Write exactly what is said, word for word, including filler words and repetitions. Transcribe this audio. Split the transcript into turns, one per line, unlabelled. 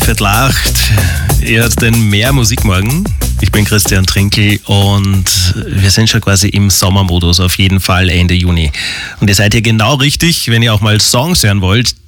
Viertel acht. Ihr hört den Mehr Musikmorgen. Ich bin Christian Trinkel und wir sind schon quasi im Sommermodus, auf jeden Fall Ende Juni. Und ihr seid hier genau richtig, wenn ihr auch mal Songs hören wollt,